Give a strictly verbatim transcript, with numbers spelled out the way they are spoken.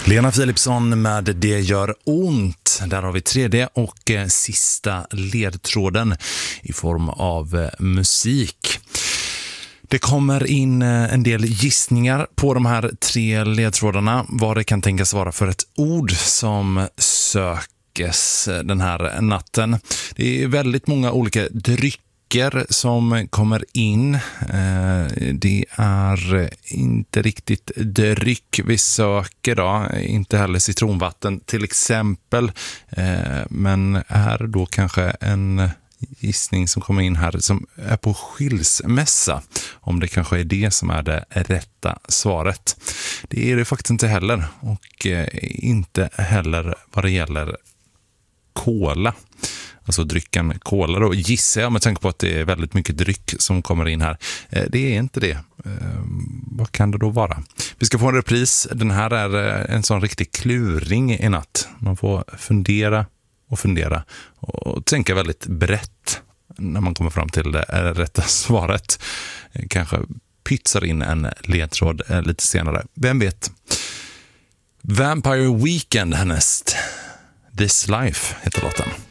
Lena Philipsson med Det gör ont. Där har vi tredje och sista ledtråden i form av musik. Det kommer in en del gissningar på de här tre ledtrådarna. Vad det kan tänkas vara för ett ord som sökes den här natten. Det är väldigt många olika drycker som kommer in. Det är inte riktigt dryck vi söker då. Inte heller citronvatten till exempel. Men är då kanske en gissning som kommer in här som är på skilsmässa. Om det kanske är det som är det rätta svaret. Det är det faktiskt inte heller. Och inte heller vad det gäller cola. Alltså drycken cola då, gissar jag med tanke på att det är väldigt mycket dryck som kommer in här. Det är inte det. Vad kan det då vara? Vi ska få en repris. Den här är en sån riktig kluring i natt. Man får fundera och fundera och tänka väldigt brett när man kommer fram till det rätta svaret. Kanske pytsar in en ledtråd lite senare. Vem vet? Vampire Weekend härnäst. This Life heter låten.